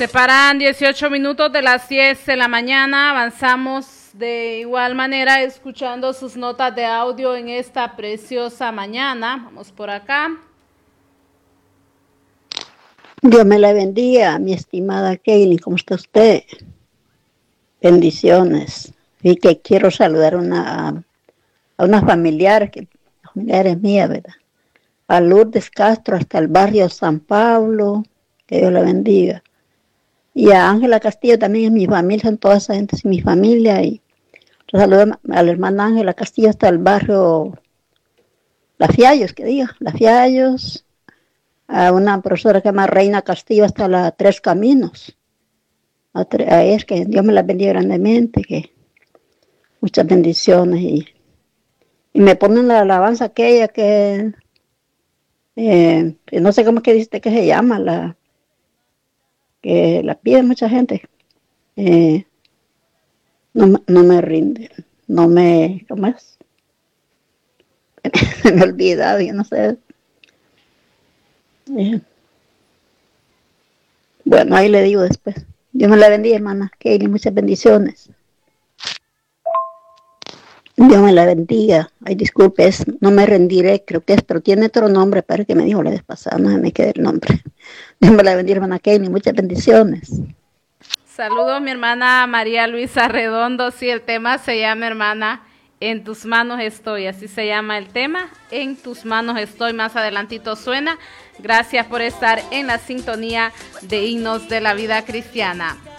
Separan 18 minutos de las 10 de la mañana. Avanzamos de igual manera escuchando sus notas de audio en esta preciosa mañana. Vamos por acá. Dios me la bendiga, mi estimada Kaylin. ¿Cómo está usted? Bendiciones. Y que quiero saludar a una familiar, familiar es mía, ¿verdad? A Lourdes Castro hasta el barrio San Pablo. Que Dios la bendiga. Y a Ángela Castillo también es mi familia, son toda esa gente, es mi familia. Y saludo a la hermana Ángela Castillo hasta el barrio La Fiallos, que diga, La Fiallos. A una profesora que se llama Reina Castillo hasta la Tres Caminos. A ella, que Dios me la bendiga grandemente, que muchas bendiciones. Y me ponen la alabanza aquella que no sé cómo es que dice que se llama, que la pide mucha gente. No me rinde, ¿cómo es? Se me ha olvidado, yo no sé. Bueno, ahí le digo después. Dios me la bendiga, hermana Kaylin, muchas bendiciones. Dios me la bendiga. Ay, disculpe, no me rendiré, creo que es, pero tiene otro nombre, pero que me dijo la vez pasada, no se me queda el nombre. Dios me la bendiga, hermana Kaylin, muchas bendiciones. Saludos, mi hermana María Luisa Redondo. Sí, el tema se llama, hermana, En tus manos estoy. Así se llama el tema, En tus manos estoy. Más adelantito suena. Gracias por estar en la sintonía de Himnos de la Vida Cristiana.